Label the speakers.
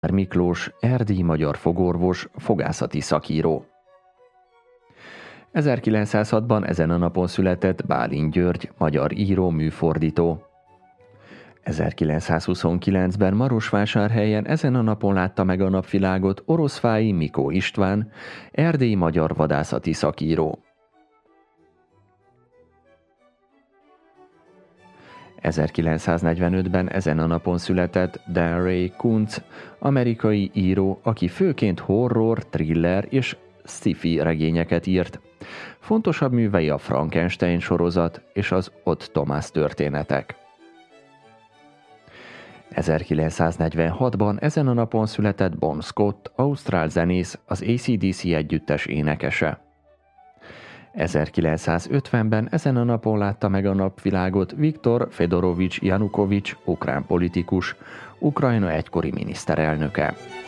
Speaker 1: Miklós, erdélyi magyar fogorvos, fogászati szakíró. 1906-ban ezen a napon született Bálint György, magyar író, műfordító. 1929-ben Marosvásárhelyen ezen a napon látta meg a napvilágot Oroszfái Mikó István, erdélyi magyar vadászati szakíró. 1945-ben ezen a napon született Dan Ray Kuntz, amerikai író, aki főként horror, thriller és sci-fi regényeket írt. Fontosabb művei a Frankenstein sorozat és az Ott Thomas történetek. 1946-ban ezen a napon született Bon Scott, ausztrál zenész, az AC/DC együttes énekese. 1950-ben ezen a napon látta meg a napvilágot Viktor Fedorovics Janukovics, ukrán politikus, Ukrajna egykori miniszterelnöke.